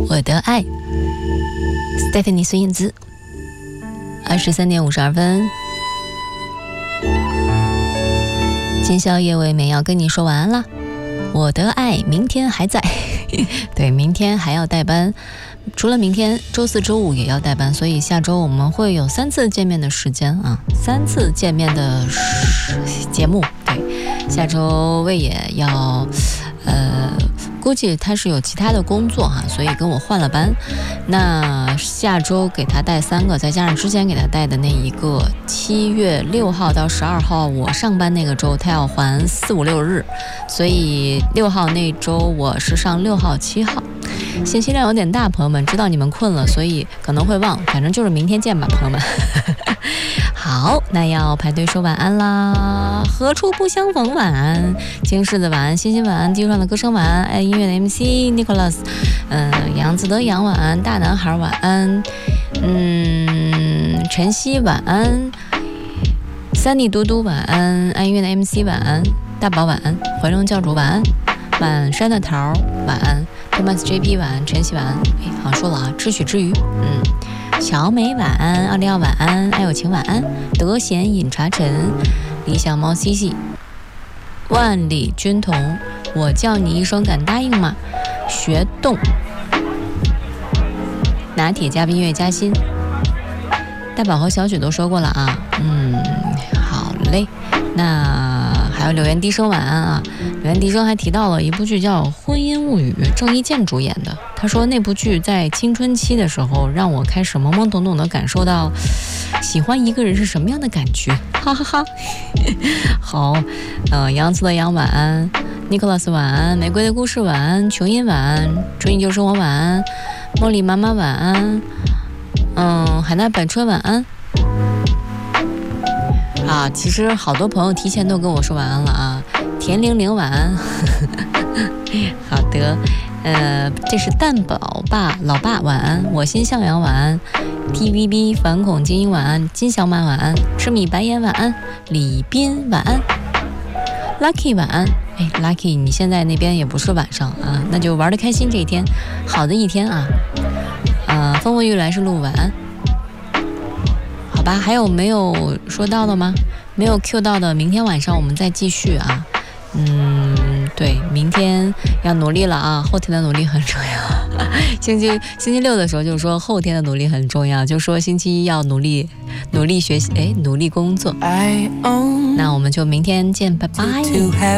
我的爱 Stephanie 孙燕姿23点52分，今宵夜未眠要跟你说晚安了。我的爱明天还在对，明天还要带班，除了明天周四周五也要带班，所以下周我们会有3次见面的时间啊，3次见面的节目。对，下周魏也要估计他是有其他的工作哈，所以跟我换了班。那下周给他带3个，再加上之前给他带的那一个7月6号到12号我上班那个周，他要还4、5、6日，所以6号那周我是上6号、7号。信息量有点大，朋友们，知道你们困了，所以可能会忘，反正就是明天见吧，朋友们。好，那要排队说晚安啦！何处不相逢，晚安！金世的晚安，欣欣晚安，地上的歌声晚安，爱音乐的 MC Nicholas， 杨子德杨晚安，大男孩晚安，晨曦晚安，三弟嘟嘟晚安，爱音乐的 MC 晚安，大宝晚安，怀中教主晚安，满山的桃晚安，Thomas JP 晚安，晨曦晚安，好像说了啊，知许知鱼，小美晚安，奥利奥晚安，爱有情晚安，德贤饮茶晨，理想猫西西，万里军童，我叫你一声敢答应吗？学动，拿铁嘉宾月加薪，大宝和小雪都说过了啊，好嘞，那还有柳岩低声晚安啊，柳岩低声还提到了一部剧叫《婚姻物语》，郑伊健主演的。他说那部剧在青春期的时候让我开始懵懵懂懂的感受到喜欢一个人是什么样的感觉，哈哈哈。好，杨子的杨晚安，尼克拉斯晚安，玫瑰的故事晚安，琼音晚安，春意就生活晚安，茉莉妈妈晚安，海纳百川晚安。啊，其实好多朋友提前都跟我说晚安了啊，田玲玲晚安。好的，这是蛋宝爸老爸晚安，我心向阳晚安 ，TVB 反恐精英晚安，金小马晚安，吃米白眼晚安，李斌晚安 ，Lucky 晚安。Lucky 你现在那边也不是晚上啊，那就玩得开心这一天，好的一天啊。风风雨来是路晚安。好吧，还有没有说到的吗？没有 Q 到的，明天晚上我们再继续啊。对，明天要努力了啊，后天的努力很重要。星期六的时候就说后天的努力很重要，就说星期一要努力学习，努力工作。那我们就明天见，拜拜。